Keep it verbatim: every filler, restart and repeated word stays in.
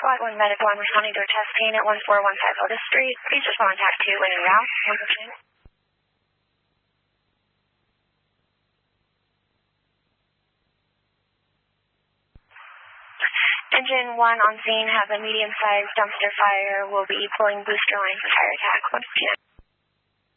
Squad one Medic one responding to a chest pain at one four one five Otis Street. Please respond to two when en route. one percent. Engine one on scene has a medium-sized dumpster fire. Will be pulling booster line for fire attack. one percent.